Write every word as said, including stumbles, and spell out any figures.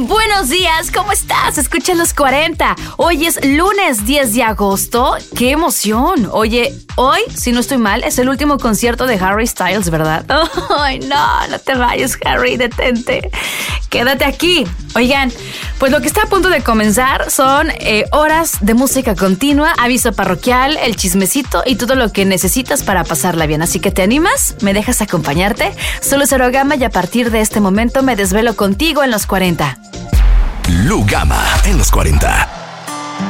Buenos días, ¿cómo estás? Escucha Los cuarenta. Hoy es lunes diez de agosto. ¡Qué emoción! Oye, hoy, si no estoy mal, es el último concierto de Harry Styles, ¿verdad? ¡Ay, no! No te vayas, Harry, detente. Quédate aquí. Oigan, pues lo que está a punto de comenzar son eh, horas de música continua, aviso parroquial, el chismecito y todo lo que necesitas para pasarla bien. Así que, ¿te animas? ¿Me dejas acompañarte? Solo Cero Gama y a partir de este momento me desvelo contigo en Los cuarenta. Lugama en Los cuarenta.